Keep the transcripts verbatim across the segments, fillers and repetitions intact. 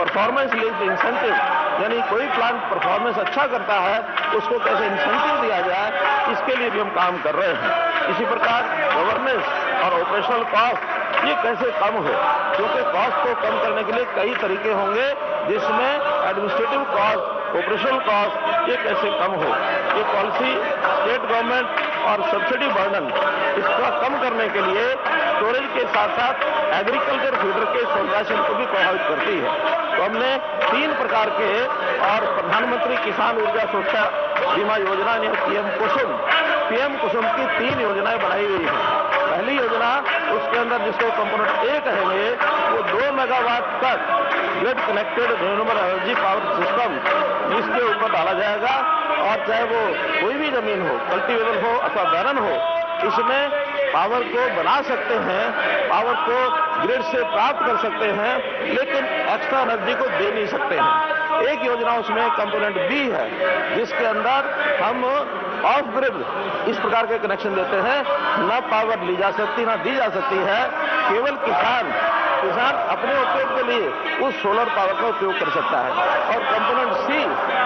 Performance linked incentive, यानी कोई plant performance अच्छा करता है उसको कैसे इंसेंटिव दिया जाए, इसके लिए भी हम काम कर रहे हैं। इसी प्रकार गवर्नेंस और ऑपरेशनल कॉस्ट ये कैसे कम हो, क्योंकि कॉस्ट को कम करने के लिए कई तरीके होंगे, जिसमें एडमिनिस्ट्रेटिव कॉस्ट, ऑपरेशनल कॉस्ट ये कैसे कम हो। ये पॉलिसी स्टेट गवर्नमेंट और सब्सिडी बर्डन इसका कम करने के लिए स्टोरेज के साथ साथ एग्रीकल्चर फीडर के इंस्टॉलेशन को भी प्रभावित करती है। तो हमने तीन प्रकार के और प्रधानमंत्री किसान ऊर्जा सुरक्षा बीमा योजना यानी पीएम कुसुम पीएम कुसुम की तीन योजनाएं बनाई गई हैं। पहली योजना उसके अंदर जिसको कंपोनेंट ए कहेंगे वो दो मेगावाट तक grid connected renewable energy power system इसके ऊपर डाला जाएगा, और चाहे वो कोई भी जमीन हो, कल्टीवेबल हो अथवा बैरन हो, इसमें पावर को बना सकते हैं, पावर को ग्रिड से प्राप्त कर सकते हैं, लेकिन एक्स्ट्रा एनर्जी को दे नहीं सकते हैं। एक योजना उसमें कंपोनेंट बी है, जिसके अंदर हम ऑफ ग्रिड इस प्रकार के कनेक्शन देते हैं, न पावर ली जा सकती न दी जा सकती है, केवल किसान किसान अपने उपयोग के लिए उस सोलर पावर का उपयोग कर सकता है। और कंपोनेंट सी,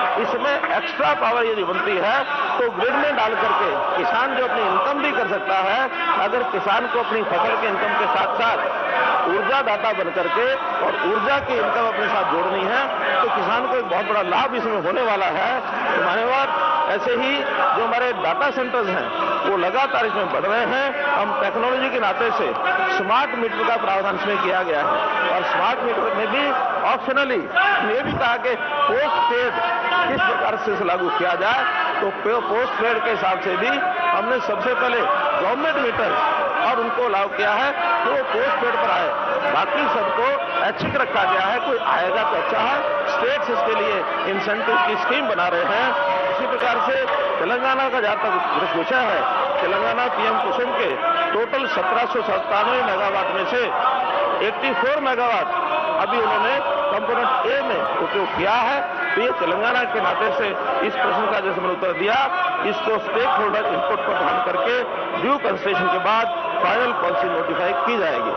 इसमें एक्स्ट्रा पावर यदि बनती है तो ग्रिड में डाल करके किसान जो अपनी इनकम भी कर सकता है। अगर किसान को अपनी फसल के इनकम के साथ साथ ऊर्जा दाता बन करके और ऊर्जा की इनकम अपने साथ जोड़नी है तो किसान को एक बहुत बड़ा लाभ इसमें होने वाला है। तो मान्यवर, ऐसे ही जो हमारे डाटा सेंटर्स हैं वो लगातार इसमें बढ़ रहे हैं। हम टेक्नोलॉजी के नाते से स्मार्ट मीटर का प्रावधान इसमें किया गया है, और स्मार्ट मीटर में भी ऑप्शनली ये भी कहा कि पोस्ट पेड किस प्रकार से इसे लागू किया जाए। तो पोस्ट पेड के हिसाब से भी हमने सबसे पहले गवर्नमेंट मीटर और उनको लागू किया है तो वो पोस्ट पेड पर आए, बाकी सबको ऐच्छिक रखा गया है। कोई आएगा तो अच्छा है। स्टेट्स इसके लिए इंसेंटिव की स्कीम बना रहे हैं। इसी प्रकार से तेलंगाना का जहां तक विषय है, तेलंगाना पीएम कुसुम के टोटल सत्रह सौ सत्तानवे मेगावाट में से चौरासी मेगावाट अभी उन्होंने कंपोनेंट ए में उपयोग किया है। तो ये तेलंगाना के नाते से इस प्रश्न का जैसे मैंने उत्तर दिया, इसको स्टेक होल्डर इनपुट पर ध्यान करके ड्यू कंसिडरेशन के बाद फाइनल पॉलिसी नोटिफाई की जाएगी।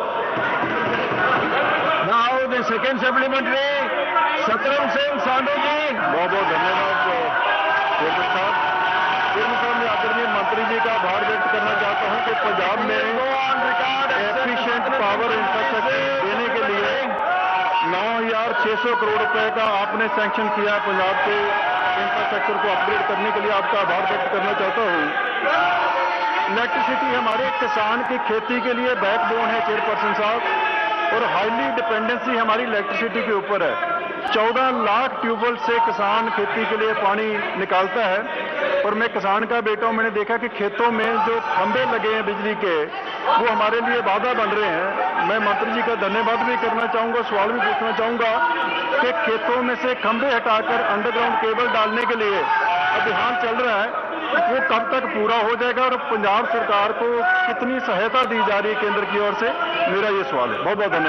नाउ द सेकेंड सप्लीमेंट्री, सतरंग सिंह सांडू जी। बहुत बहुत धन्यवाद चेयरमैन साहब। चेयरमैन साहब, मैं आदरणीय मंत्री जी का आभार व्यक्त करना चाहता हूं कि पंजाब में एफिशिएंट पावर इंफ्रास्ट्रक्चर देने के लिए नौ हजार छह सौ करोड़ रुपए का आपने सैंक्शन किया पंजाब के इंफ्रास्ट्रक्चर को अपग्रेड करने के लिए आपका आभार व्यक्त करना चाहता हूं। इलेक्ट्रिसिटी हमारे किसान की खेती के लिए बैकबोन है चेयरपर्सन साहब, और हाईली डिपेंडेंसी हमारी इलेक्ट्रिसिटी के ऊपर है। चौदह लाख ट्यूबवेल से किसान खेती के लिए पानी निकालता है, और मैं किसान का बेटा हूं, मैंने देखा कि खेतों में जो खंभे लगे हैं बिजली के वो हमारे लिए बाधा बन रहे हैं। मैं मंत्री जी का धन्यवाद भी करना चाहूंगा, सवाल भी पूछना चाहूंगा कि खेतों में से खंभे हटाकर अंडरग्राउंड केबल डालने के लिए अभियान चल रहा है, वो कब तक पूरा हो जाएगा और पंजाब सरकार को कितनी सहायता दी जा रही है केंद्र की ओर से, मेरा ये सवाल है। बहुत बहुत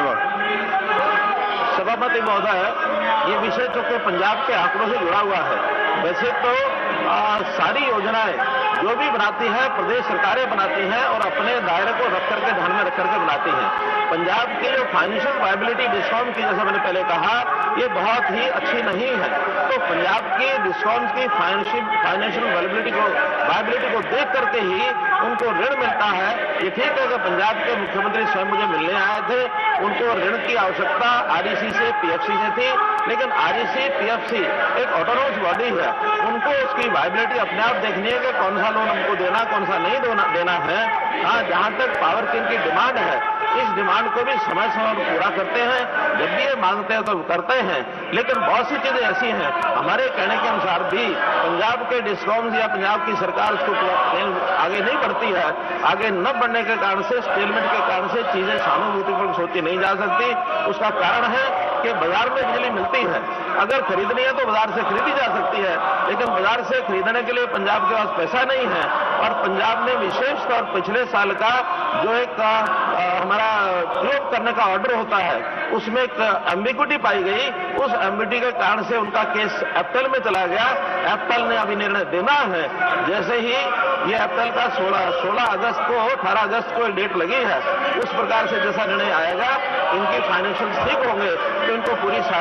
धन्यवाद। सभापति महोदय, ये विषय चूंकि पंजाब के आंकड़ों से जुड़ा हुआ है। वैसे तो आ, सारी योजनाएं जो भी बनाती है प्रदेश सरकारें बनाती हैं और अपने दायरे को रख करके ध्यान में रख करके बनाती हैं। पंजाब की जो फाइनेंशियल वायबिलिटी डिस्कॉम की, जैसा मैंने पहले कहा, ये बहुत ही अच्छी नहीं है। तो पंजाब की डिस्कॉम की फाइनेंशियल वायबिलिटी को वायबिलिटी को देख करके ही उनको ऋण मिलता है। ये ठीक है कि पंजाब के मुख्यमंत्री स्वयं मुझे मिलने आए थे, उनको ऋण की आवश्यकता आरईसी से पीएफसी से थी, लेकिन आरईसी पीएफसी एक ऑटोनोमस बॉडी है, उनको उसकी वायबिलिटी अपने आप देखनी है कि कौन सा लोन हमको देना कौन सा नहीं देना है। हाँ, जहां तक पावर किंग की डिमांड है, इस डिमांड को भी समय समय पर पूरा करते हैं। जब भी ये मांगते हैं तो करते हैं, लेकिन बहुत सी चीजें ऐसी हैं हमारे कहने के अनुसार भी पंजाब के डिस्कॉम्स या पंजाब की सरकार उसको आगे नहीं बढ़ती है। आगे न बढ़ने के कारण से, स्टेलमेंट के कारण से चीजें सहानुभूतिपूर्वक सोची नहीं जा सकती। उसका कारण है कि बाजार में बिजली मिलती है, अगर खरीदनी है तो बाजार से खरीदी जा सकती है, लेकिन बाजार से खरीदने के लिए पंजाब के पास पैसा नहीं है। और पंजाब में विशेष तौर पिछले साल का जो एक आ, हमारा प्रयोग करने का ऑर्डर होता है, उसमें एक एम्बिग्विटी पाई गई। उस एम्बिग्विटी के कारण से उनका केस एप्पल में चला गया। एप्पल ने अभी निर्णय देना है। जैसे ही ये एप्पल का सोलह सोलह अगस्त को अठारह अगस्त को डेट लगी है, उस प्रकार से जैसा निर्णय आएगा, इनकी फाइनेंशियल ठीक होंगे तो इनको पूरी